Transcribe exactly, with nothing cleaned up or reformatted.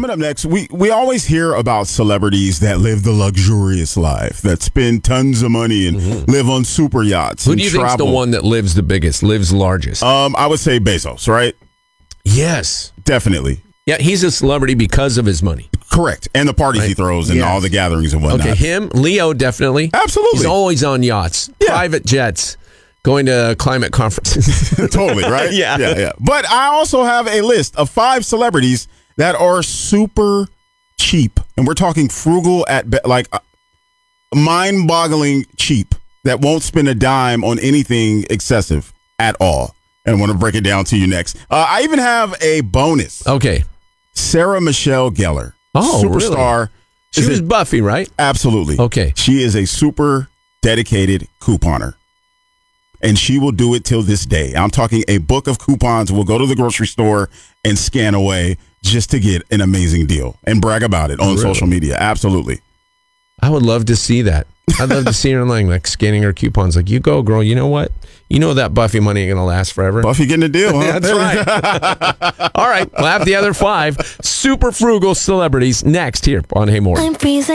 Coming up next, we, we always hear about celebrities that live the luxurious life, that spend tons of money and mm-hmm. live on super yachts. Who and do you travel. think's the one that lives the biggest, lives largest? Um, I would say Bezos, right? Yes. Definitely. Yeah, he's a celebrity because of his money. Correct. And the parties right. he throws and yes. all the gatherings and whatnot. Okay, him, Leo, definitely. Absolutely. He's always on yachts, yeah. private jets, going to climate conferences. Totally, right? yeah. yeah. Yeah, But I also have a list of five celebrities that are super cheap. And we're talking frugal at, be- like, uh, mind-boggling cheap, that won't spend a dime on anything excessive at all. And I want to break it down to you next. Uh, I even have a bonus. Okay. Sarah Michelle Gellar. Oh, superstar. Really? She was it, Buffy, right? Absolutely. Okay. She is a super dedicated couponer. And she will do it till this day. I'm talking a book of coupons. We'll go to the grocery store and scan away just to get an amazing deal and brag about it on really? social media. Absolutely. I would love to see that. I'd love to see her online, like scanning her coupons. Like, you go, girl. You know what? You know that Buffy money ain't going to last forever. Buffy getting a deal, huh? That's right. All right. We'll have the other five super frugal celebrities next here on Hey More. I'm freezing.